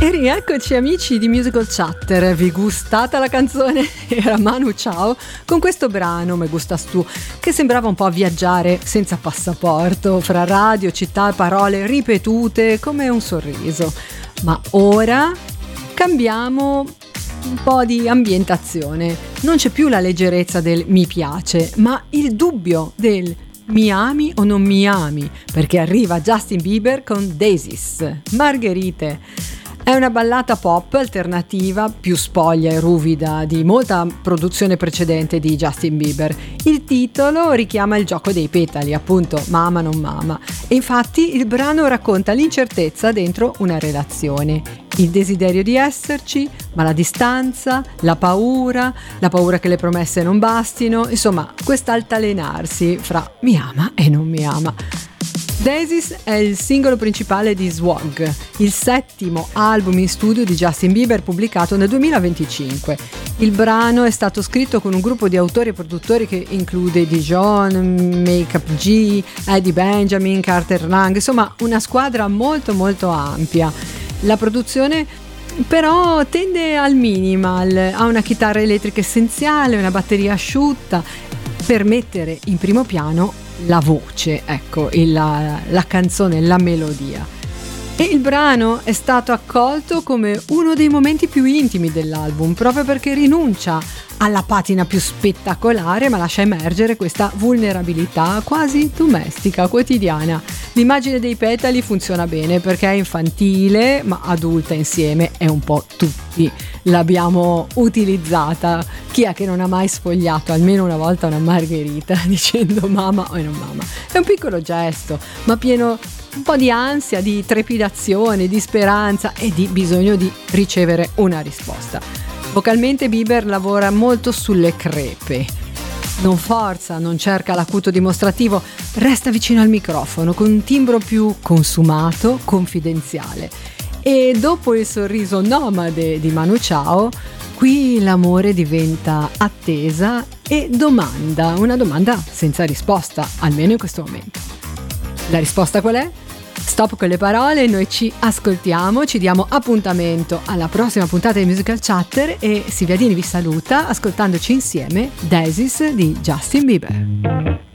E rieccoci amici di Musical Chatter, vi gustata la canzone? Era Manu Chao con questo brano Me Gustas Tu, che sembrava un po' viaggiare senza passaporto, fra radio, città e parole ripetute come un sorriso. Ma ora cambiamo un po' di ambientazione, non c'è più la leggerezza del mi piace, ma il dubbio del mi ami o non mi ami, perché arriva Justin Bieber con Daisies, Margherite. È una ballata pop alternativa, più spoglia e ruvida di molta produzione precedente di Justin Bieber. Il titolo richiama il gioco dei petali, appunto, Mama non mama. E infatti il brano racconta l'incertezza dentro una relazione, il desiderio di esserci, ma la distanza, la paura che le promesse non bastino, insomma, quest'altalenarsi fra mi ama e non mi ama. Daisies è il singolo principale di Swag, il 7° album in studio di Justin Bieber pubblicato nel 2025. Il brano è stato scritto con un gruppo di autori e produttori che include Dijon, Makeup G, Eddie Benjamin, Carter Lang, insomma una squadra molto molto ampia. La produzione però tende al minimal, ha una chitarra elettrica essenziale, una batteria asciutta per mettere in primo piano la voce, ecco, la canzone, la melodia. E il brano è stato accolto come uno dei momenti più intimi dell'album, proprio perché rinuncia alla patina più spettacolare, ma lascia emergere questa vulnerabilità quasi domestica, quotidiana. L'immagine dei petali funziona bene perché è infantile, ma adulta insieme, è un po' tutti l'abbiamo utilizzata. Chi è che non ha mai sfogliato almeno una volta una margherita dicendo mamma o non mamma? È un piccolo gesto, ma pieno un po' di ansia, di trepidazione, di speranza e di bisogno di ricevere una risposta. Vocalmente Bieber lavora molto sulle crepe. Non forza, non cerca l'acuto dimostrativo, resta vicino al microfono con un timbro più consumato, confidenziale. E dopo il sorriso nomade di Manu Chao, qui l'amore diventa attesa e domanda, una domanda senza risposta, almeno in questo momento. La risposta qual è? Stop con le parole, noi ci ascoltiamo, ci diamo appuntamento alla prossima puntata di Musical Chatter e Silvia Dini vi saluta ascoltandoci insieme Daisies di Justin Bieber.